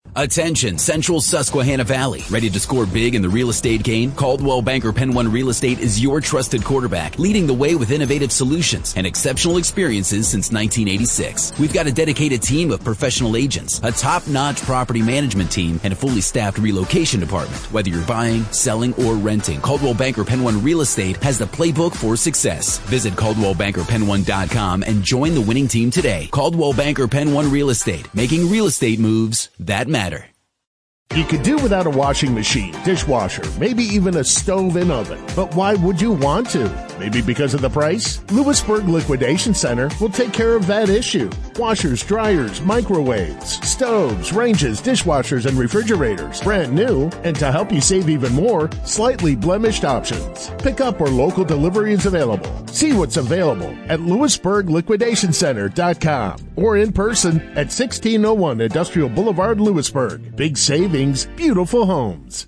Attention, Central Susquehanna Valley. Ready to score big in the real estate game? Coldwell Banker Penn One Real Estate is your trusted quarterback, leading the way with innovative solutions and exceptional experiences since 1986. We've got a dedicated team of professional agents, a top-notch property management team, and a fully staffed relocation department. Whether you're buying, selling, or renting, Coldwell Banker Penn One Real Estate has the playbook for success. Visit CaldwellBankerPenn1.com and join the winning team today. Coldwell Banker Penn One Real Estate, making real estate moves that matter. You could do without a washing machine, dishwasher, maybe even a stove and oven. But why would you want to? Maybe because of the price? Lewisburg Liquidation Center will take care of that issue. Washers, dryers, microwaves, stoves, ranges, dishwashers, and refrigerators. Brand new, and to help you save even more, slightly blemished options. Pick up or local delivery is available. See what's available at LewisburgLiquidationCenter.com or in person at 1601 Industrial Boulevard, Lewisburg. Big savings, beautiful homes.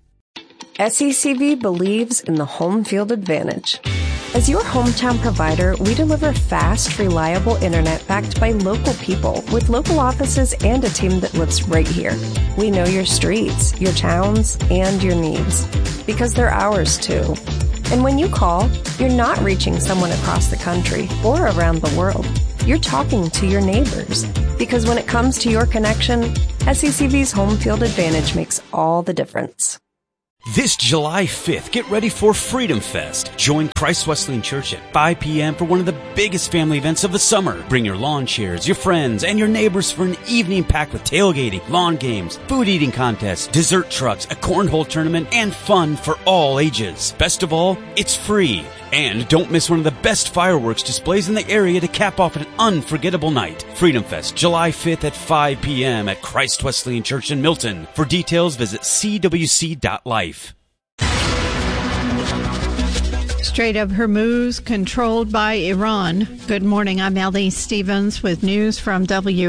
SECV believes in the home field advantage. As your hometown provider, we deliver fast, reliable internet backed by local people with local offices and a team that lives right here. We know your streets, your towns, and your needs because they're ours too. And when you call, you're not reaching someone across the country or around the world. You're talking to your neighbors because when it comes to your connection, SECV's home field advantage makes all the difference. This July 5th, get ready for Freedom Fest. Join Christ Wesleyan Church at 5 p.m. for one of the biggest family events of the summer. Bring your lawn chairs, your friends, and your neighbors for an evening packed with tailgating, lawn games, food eating contests, dessert trucks, a cornhole tournament, and fun for all ages. Best of all, it's free. And don't miss one of the best fireworks displays in the area to cap off an unforgettable night. Freedom Fest, July 5th at 5 p.m. at Christ Wesleyan Church in Milton. For details, visit cwc.life. Strait of Hormuz controlled by Iran. Good morning, I'm Allie Stevens with news from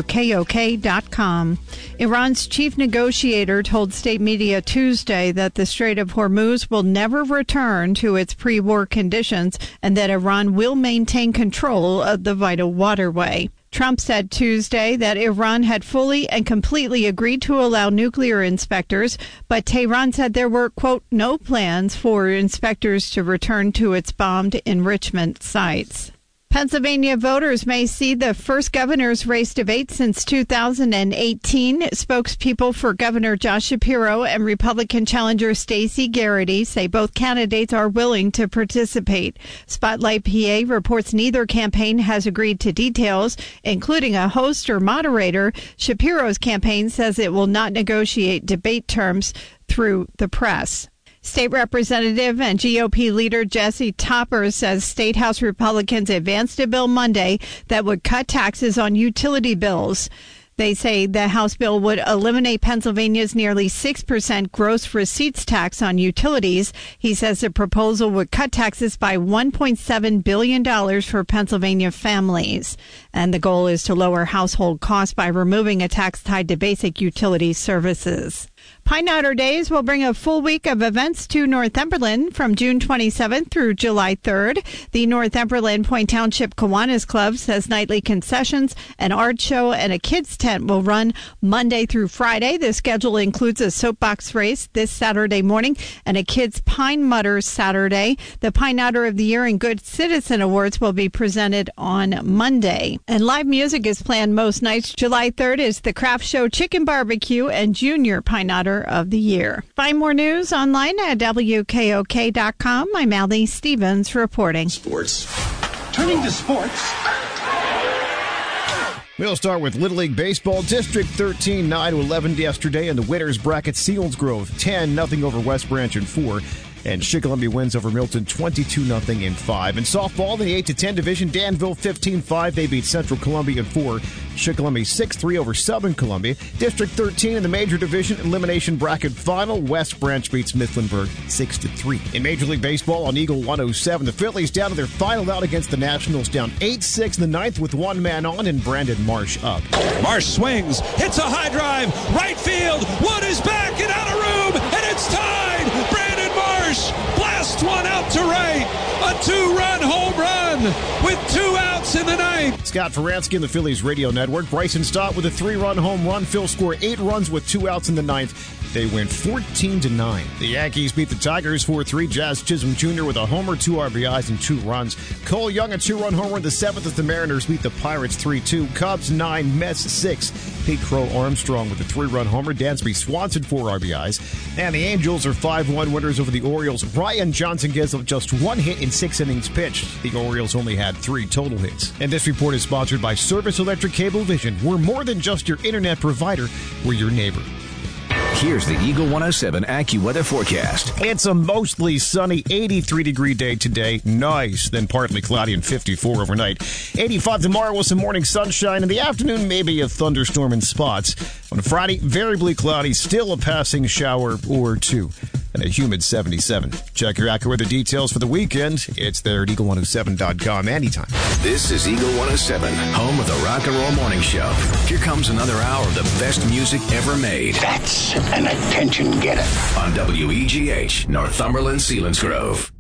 WKOK.com. Iran's chief negotiator told state media Tuesday that the Strait of Hormuz will never return to its pre-war conditions and that Iran will maintain control of the vital waterway. Trump said Tuesday that Iran had fully and completely agreed to allow nuclear inspectors, but Tehran said there were, quote, no plans for inspectors to return to its bombed enrichment sites. Pennsylvania voters may see the first governor's race debate since 2018. Spokespeople for Governor Josh Shapiro and Republican challenger Stacey Garrity say both candidates are willing to participate. Spotlight PA reports neither campaign has agreed to details, including a host or moderator. Shapiro's campaign says it will not negotiate debate terms through the press. State Representative and GOP leader Jesse Topper says State House Republicans advanced a bill Monday that would cut taxes on utility bills. They say the House bill would eliminate Pennsylvania's nearly 6% gross receipts tax on utilities. He says the proposal would cut taxes by $1.7 billion for Pennsylvania families. And the goal is to lower household costs by removing a tax tied to basic utility services. Pine Outer Days will bring a full week of events to Northumberland from June 27th through July 3rd. The Northumberland Point Township Kiwanis Club says nightly concessions, an art show, and a kids tent will run Monday through Friday. The schedule includes a soapbox race this Saturday morning and a kids Pine Mutter Saturday. The Pine Outer of the Year and Good Citizen Awards will be presented on Monday. And live music is planned most nights. July 3rd is the craft show Chicken Barbecue and Junior Pine Outer of the Year. Find more news online at WKOK.com. I'm Allie Stevens reporting. Sports. Turning to sports. We'll start with Little League Baseball. District 13, 9-11 yesterday in the winners bracket. Selinsgrove 10-0 over West Branch in 4. And Shikellamy wins over Milton 22-0 in 5. In softball, in the 8-10 division, Danville 15-5. They beat Central Columbia in 4. Shikellamy 6-3 over Southern Columbia. District 13 in the major division elimination bracket final. West Branch beats Mifflinburg 6-3. In Major League Baseball on Eagle 107, the Phillies down to their final out against the Nationals, down 8-6 in the ninth with one man on and Brandon Marsh up. Marsh swings, hits a high drive, right field. Wood is back and out of room, and it's tied. Brandon Marsh blasts Last one out to right. A 2-run home run with 2 outs in the ninth. Scott Faransky in the Phillies radio network. Bryson Stott with a 3-run home run. Phil scored 8 runs with 2 outs in the ninth. They win 14-9. The Yankees beat the Tigers 4-3. Jazz Chisholm Jr. with a homer, 2 RBIs, and 2 runs. Cole Young a 2-run homer in the 7th as the Mariners beat the Pirates 3-2. Cubs 9, Mets 6. Pete Crow Armstrong with a 3-run homer. Dansby Swanson 4 RBIs. And the Angels are 5-1 winners over the Orioles. Brian Johnson gives up just 1 hit in 6 innings pitched. The Orioles only had 3 total hits. And this report is sponsored by Service Electric Cablevision. We're more than just your internet provider. We're your neighbor. Here's the Eagle 107 AccuWeather forecast. It's a mostly sunny 83-degrey day today. Nice. Then partly cloudy and 54 overnight. 85 tomorrow with some morning sunshine. In the afternoon, maybe a thunderstorm in spots. On Friday, variably cloudy, still a passing shower or 2. And a humid 77. Check your AccuWeather details for the weekend. It's there at Eagle107.com anytime. This is Eagle 107, home of the Rock and Roll Morning Show. Here comes another hour of the best music ever made. That's an attention getter. On WEGH, Northumberland, Selinsgrove.